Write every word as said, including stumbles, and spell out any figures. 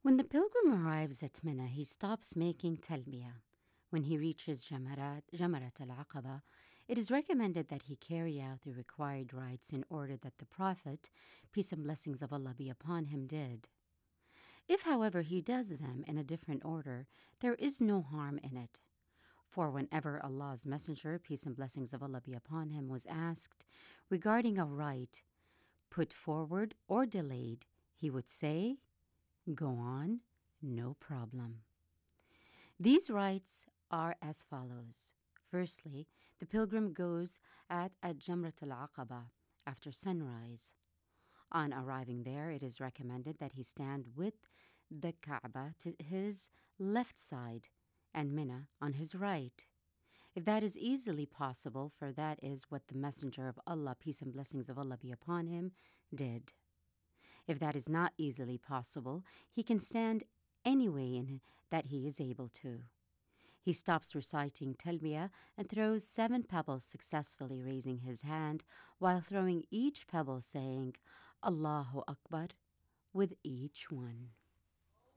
When the pilgrim arrives at Mina, he stops making talbiyah. When he reaches Jamarat, Jamarat al-Aqaba, it is recommended that he carry out the required rites in order that the Prophet, peace and blessings of Allah be upon him, did. If, however, he does them in a different order, there is no harm in it. For whenever Allah's Messenger, peace and blessings of Allah be upon him, was asked regarding a rite put forward or delayed, he would say, "Go on, no problem." These rites are as follows. Firstly, the pilgrim goes at Jamrat al-Aqaba after sunrise. On arriving there, it is recommended that he stand with the Kaaba to his left side and Mina on his right. If that is easily possible, for that is what the Messenger of Allah, peace and blessings of Allah be upon him, did. If that is not easily possible, he can stand any way in that he is able to. He stops reciting talbiyah and throws seven pebbles, successfully raising his hand while throwing each pebble saying Allahu Akbar with each one.